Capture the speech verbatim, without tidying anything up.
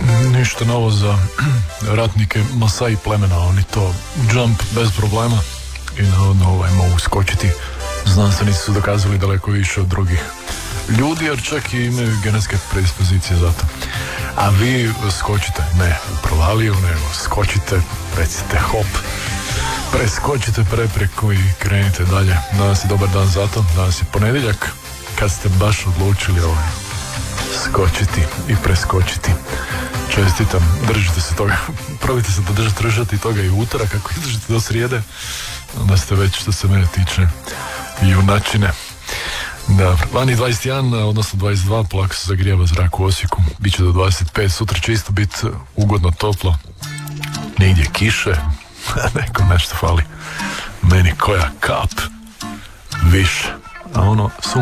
Ništa novo za ratnike Masai plemena, oni to jump bez problema i navodno ovaj, mogu skočiti. Znanstvenici su dokazali daleko više od drugih ljudi, jer čak i imaju genetske predispozicije za to. A vi skočite, ne u provaliju, nego skočite, recite hop, preskočite prepreku i krenite dalje. Danas je dobar dan za to, danas je ponedjeljak, kad ste baš odlučili ovaj, skočiti i preskočiti. Čestitam, držite se toga, probajte se podržati, držati toga i utorak, ako izdržite do srijede, onda ste već, što se mene tiče, junačine. Dobro, vani dvadeset jedan, odnosno dvadeset dva, polako se zagrijava zrak u Osijeku, bit će do dvadeset pet, sutra će isto biti ugodno toplo, negdje kiše, nekom nešto fali, meni koja kap više, a ono